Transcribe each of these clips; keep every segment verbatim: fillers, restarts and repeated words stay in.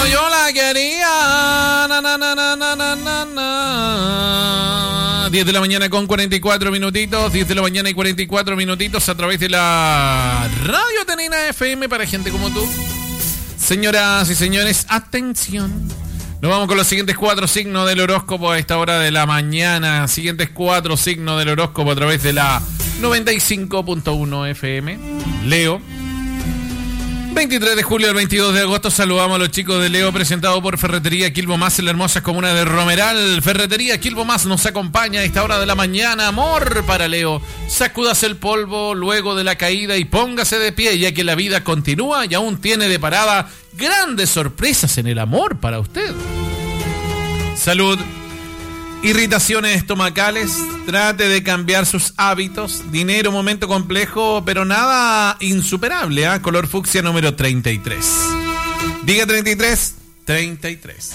yo la quería. Na, na, na, na, na, na, na. diez de la mañana con cuarenta y cuatro minutitos. diez de la mañana y cuarenta y cuatro minutitos a través de la Radio Tenina F M para gente como tú. Señoras y señores, atención. Nos vamos con los siguientes cuatro signos del horóscopo a esta hora de la mañana. Siguientes cuatro signos del horóscopo a través de la noventa y cinco punto uno F M. Leo. veintitrés de julio al veintidós de agosto saludamos a los chicos de Leo, presentado por Ferretería Quilbo Más en la hermosa comuna de Romeral. Ferretería Quilbo Más nos acompaña a esta hora de la mañana. Amor para Leo. Sacúdase el polvo luego de la caída y póngase de pie, ya que la vida continúa y aún tiene de parada grandes sorpresas en el amor para usted. Salud. Irritaciones estomacales, trate de cambiar sus hábitos. Dinero, momento complejo, pero nada insuperable, ¿eh? Color fucsia número treinta y tres. Diga treinta y tres, treinta y tres.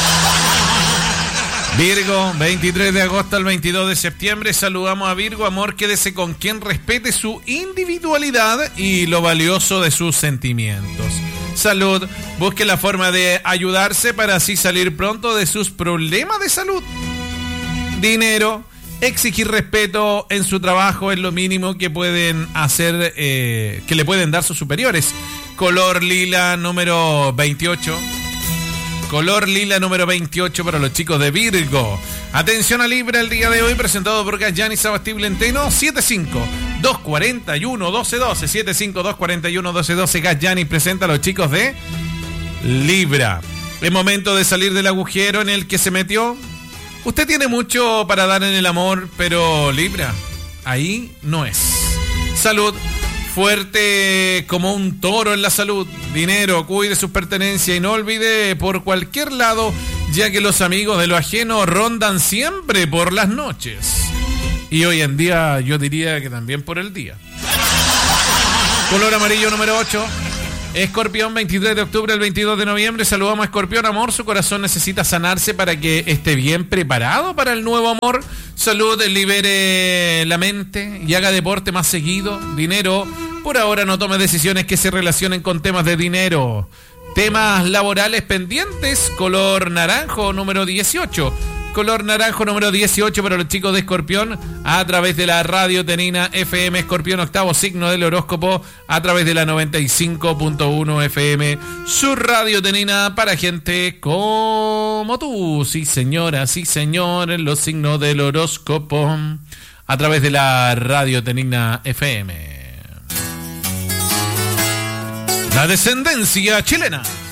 Virgo, veintitrés de agosto al veintidós de septiembre, saludamos a Virgo. Amor, quédese con quien respete su individualidad y lo valioso de sus sentimientos. Salud, busque la forma de ayudarse para así salir pronto de sus problemas de salud. Dinero, exigir respeto en su trabajo es lo mínimo que pueden hacer, eh, que le pueden dar sus superiores. Color lila número veintiocho. Color lila número veintiocho para los chicos de Virgo. Atención a Libra el día de hoy, presentado por Gayani Sabastible Enteno. siete cinco, dos cuatro uno, doce doce. siete cinco, dos cuatro uno, doce doce. Gayani presenta a los chicos de Libra. Es momento de salir del agujero en el que se metió. Usted tiene mucho para dar en el amor, pero Libra, ahí no es. Salud, fuerte como un toro en la salud. Dinero, cuide sus pertenencias y no olvide por cualquier lado, ya que los amigos de lo ajeno rondan siempre por las noches. Y hoy en día yo diría que también por el día. Color amarillo número ocho. Escorpión, veintitrés de octubre al veintidós de noviembre. Saludamos a Escorpión. Amor, su corazón necesita sanarse para que esté bien preparado para el nuevo amor. Salud, libere la mente y haga deporte más seguido. Dinero, por ahora no tome decisiones que se relacionen con temas de dinero. Temas laborales pendientes. Color naranjo número dieciocho. Color naranjo número dieciocho para los chicos de Escorpión a través de la Radio Tenina F M. Escorpión, octavo signo del horóscopo a través de la noventa y cinco punto uno F M. Su Radio Tenina para gente como tú. Sí, señora, sí, señores, los signos del horóscopo a través de la Radio Tenina F M. La descendencia chilena.